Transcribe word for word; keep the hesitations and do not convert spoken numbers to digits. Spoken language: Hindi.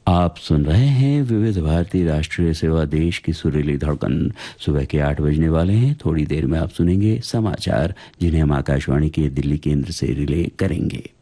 आप सुन रहे हैं विविध भारती राष्ट्रीय सेवा, देश की सुरीली धड़कन। सुबह के आठ बजने वाले हैं। थोड़ी देर में आप सुनेंगे समाचार, जिन्हें हम आकाशवाणी के दिल्ली केंद्र से रिले करेंगे।